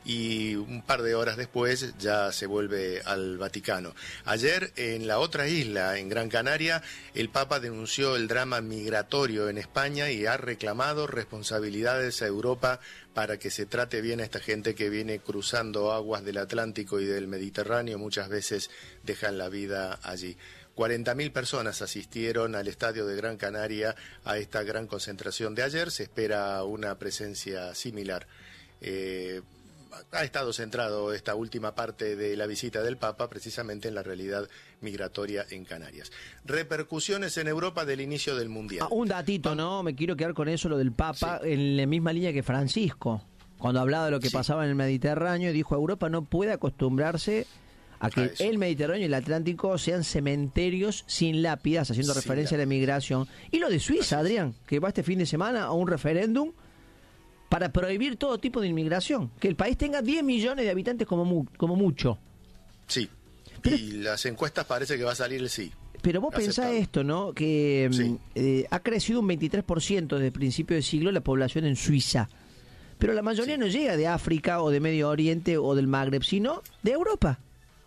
y un par de horas después ya se vuelve al Vaticano. Ayer en la otra isla, en Gran Canaria, el Papa denunció el drama migratorio en España y ha reclamado responsabilidades a Europa para que se trate bien a esta gente que viene cruzando aguas del Atlántico y del Mediterráneo, muchas veces dejan la vida allí. 40.000 personas asistieron al estadio de Gran Canaria a esta gran concentración de ayer. Se espera una presencia similar. Ha estado centrado esta última parte de la visita del Papa precisamente en la realidad migratoria en Canarias. Repercusiones en Europa del inicio del Mundial. Un datito, ¿no? Me quiero quedar con eso, lo del Papa, sí, en la misma línea que Francisco, cuando hablaba de lo que pasaba en el Mediterráneo, dijo: Europa no puede acostumbrarse a que el Mediterráneo y el Atlántico sean cementerios sin lápidas, haciendo referencia a la migración. Y lo de Suiza, Adrián, que va este fin de semana a un referéndum para prohibir todo tipo de inmigración, que el país tenga 10 millones de habitantes como mucho. Sí, pero, y las encuestas parece que va a salir el sí. Pero vos pensás esto, ¿no? Que ha crecido un 23% desde el principio del siglo la población en Suiza, pero la mayoría no llega de África o de Medio Oriente o del Magreb, sino de Europa.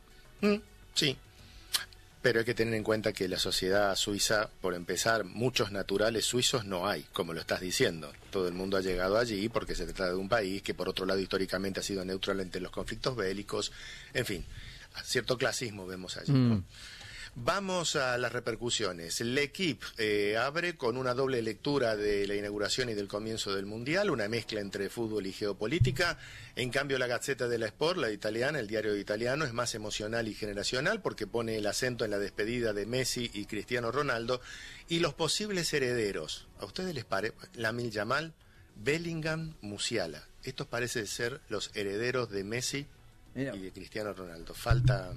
Sí. Pero hay que tener en cuenta que la sociedad suiza, por empezar, muchos naturales suizos no hay, como lo estás diciendo. Todo el mundo ha llegado allí porque se trata de un país que, por otro lado, históricamente ha sido neutral ante los conflictos bélicos. En fin, cierto clasismo vemos allí, ¿no? Vamos a las repercusiones. L'Équipe abre con una doble lectura de la inauguración y del comienzo del Mundial, una mezcla entre fútbol y geopolítica. En cambio, la Gazzetta dello Sport, la italiana, el diario italiano, es más emocional y generacional porque pone el acento en la despedida de Messi y Cristiano Ronaldo y los posibles herederos. ¿A ustedes les parece? Lamine Yamal, Bellingham, Musiala. Estos parecen ser los herederos de Messi y de Cristiano Ronaldo. Falta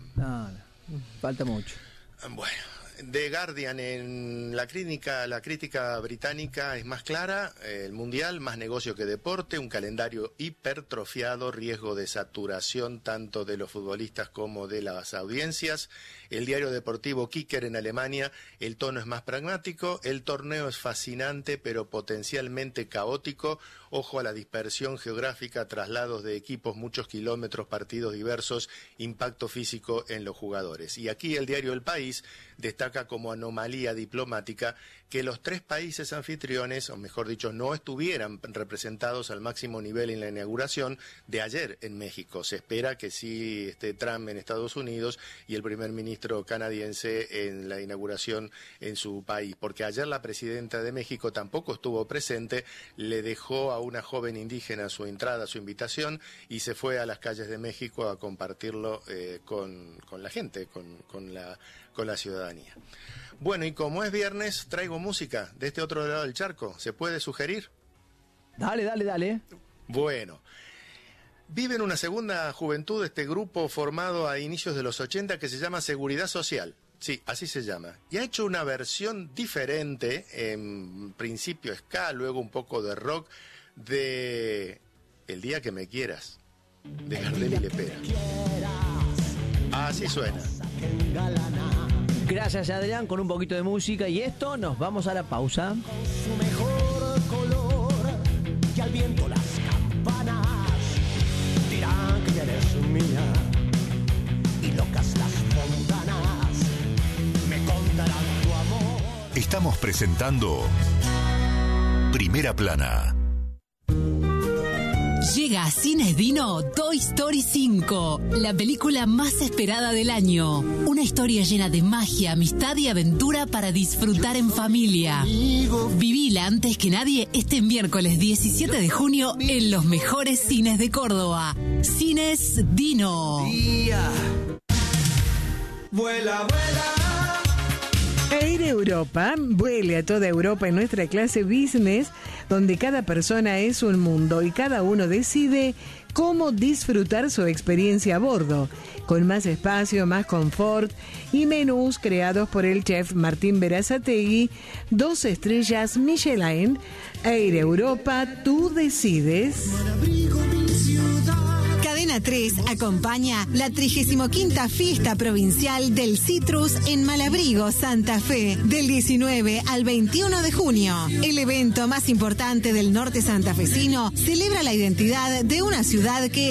mucho. Bueno, The Guardian, en la crítica británica es más clara: el Mundial, más negocio que deporte, un calendario hipertrofiado, riesgo de saturación tanto de los futbolistas como de las audiencias. El diario deportivo Kicker en Alemania, el tono es más pragmático, el torneo es fascinante pero potencialmente caótico, ojo a la dispersión geográfica, traslados de equipos, muchos kilómetros, partidos diversos, impacto físico en los jugadores. Y aquí el diario El País destaca como anomalía diplomática que los 3 países anfitriones, o mejor dicho, no estuvieran representados al máximo nivel en la inauguración de ayer en México. Se espera que sí esté Trump en Estados Unidos y el primer ministro canadiense en la inauguración en su país, porque ayer la presidenta de México tampoco estuvo presente, le dejó a una joven indígena su entrada, su invitación, y se fue a las calles de México a compartirlo con la gente, con la ciudadanía. Bueno, y como es viernes, traigo música de este otro lado del charco. ¿Se puede sugerir? Dale. Bueno, vive en una segunda juventud este grupo formado a inicios de los 80 que se llama Seguridad Social. Sí, así se llama. Y ha hecho una versión diferente, en principio ska, luego un poco de rock, de El día que me quieras, de Gardel y Lepera. Así suena. Gracias, Adrián, con un poquito de música. Y esto, nos vamos a la pausa. Con su mejor color, que al viento las campanas dirán que eres mía, y locas las fontanas me contarán tu amor. Estamos presentando Primera Plana. Llega a Cines Dino Toy Story 5, la película más esperada del año. Una historia llena de magia, amistad y aventura para disfrutar en familia. Vivila antes que nadie este miércoles 17 de junio en los mejores cines de Córdoba. Cines Dino. Vuela, vuela. Air Europa, vuele a toda Europa en nuestra clase business, donde cada persona es un mundo y cada uno decide cómo disfrutar su experiencia a bordo, con más espacio, más confort y menús creados por el chef Martín Berazategui, 2 estrellas Michelin. Air Europa, tú decides. Cadena 3 acompaña la 35ª Fiesta Provincial del Citrus en Malabrigo, Santa Fe, del 19 al 21 de junio. El evento más importante del norte santafesino celebra la identidad de una ciudad que